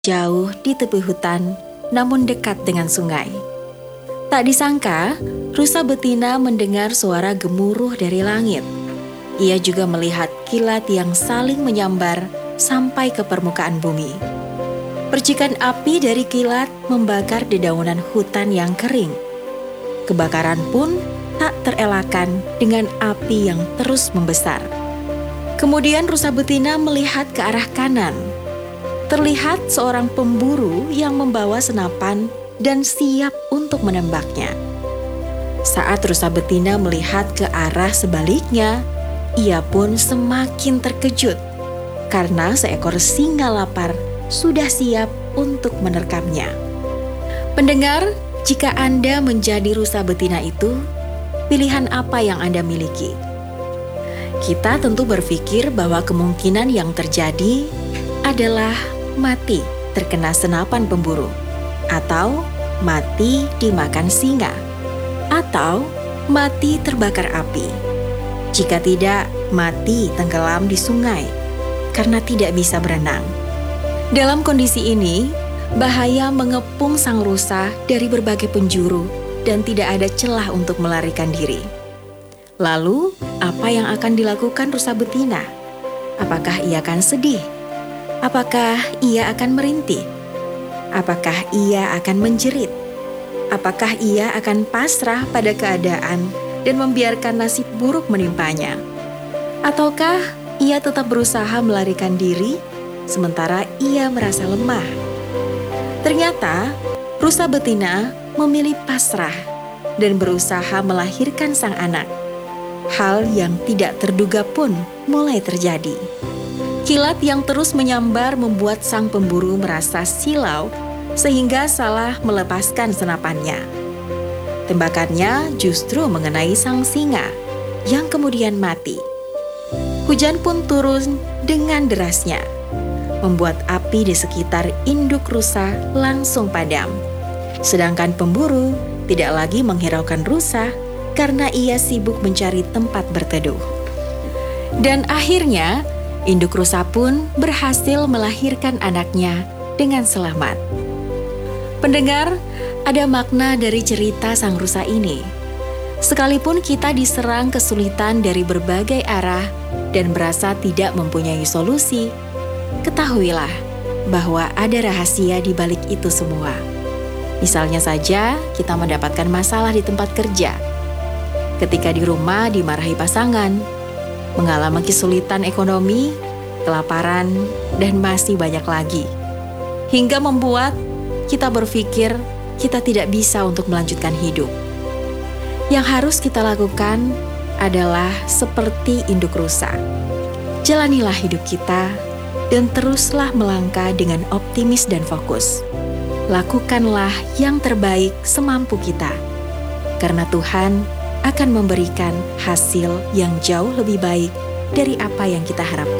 jauh di tepi hutan, namun dekat dengan sungai. Tak disangka, rusa betina mendengar suara gemuruh dari langit. Ia juga melihat kilat yang saling menyambar sampai ke permukaan bumi. Percikan api dari kilat membakar dedaunan hutan yang kering. Kebakaran pun tak terelakkan dengan api yang terus membesar. Kemudian rusa betina melihat ke arah kanan. Terlihat seorang pemburu yang membawa senapan dan siap untuk menembaknya. Saat rusa betina melihat ke arah sebaliknya, ia pun semakin terkejut karena seekor singa lapar sudah siap untuk menerkamnya. Pendengar, jika Anda menjadi rusa betina itu, pilihan apa yang Anda miliki? Kita tentu berpikir bahwa kemungkinan yang terjadi adalah mati terkena senapan pemburu, atau mati dimakan singa, atau mati terbakar api. Jika tidak, mati tenggelam di sungai karena tidak bisa berenang. Dalam kondisi ini, bahaya mengepung sang rusa dari berbagai penjuru dan tidak ada celah untuk melarikan diri. Lalu, apa yang akan dilakukan rusa betina? Apakah ia akan sedih? Apakah ia akan merintih? Apakah ia akan menjerit? Apakah ia akan pasrah pada keadaan dan membiarkan nasib buruk menimpanya? Ataukah ia tetap berusaha melarikan diri sementara ia merasa lemah? Ternyata, rusa betina memilih pasrah dan berusaha melahirkan sang anak. Hal yang tidak terduga pun mulai terjadi. Kilat yang terus menyambar membuat sang pemburu merasa silau sehingga salah melepaskan senapannya. Tembakannya justru mengenai sang singa yang kemudian mati. Hujan pun turun dengan derasnya, membuat api di sekitar induk rusa langsung padam. Sedangkan pemburu tidak lagi menghiraukan rusa karena ia sibuk mencari tempat berteduh. Dan akhirnya, induk rusa pun berhasil melahirkan anaknya dengan selamat. Pendengar, ada makna dari cerita sang rusa ini. Sekalipun kita diserang kesulitan dari berbagai arah dan merasa tidak mempunyai solusi, ketahuilah bahwa ada rahasia di balik itu semua. Misalnya saja, kita mendapatkan masalah di tempat kerja. Ketika di rumah dimarahi pasangan, mengalami kesulitan ekonomi, kelaparan, dan masih banyak lagi. Hingga membuat kita berpikir kita tidak bisa untuk melanjutkan hidup. Yang harus kita lakukan adalah seperti induk rusa. Jalanilah hidup kita dan teruslah melangkah dengan optimis dan fokus. Lakukanlah yang terbaik semampu kita. Karena Tuhan akan memberikan hasil yang jauh lebih baik dari apa yang kita harapkan.